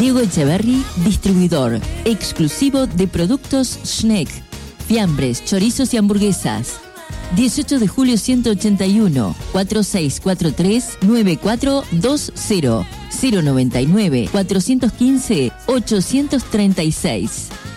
Diego Echeverry, distribuidor exclusivo de productos Schneck, fiambres, chorizos y hamburguesas. 18 de julio 181, 4643-9420, 099-415-836.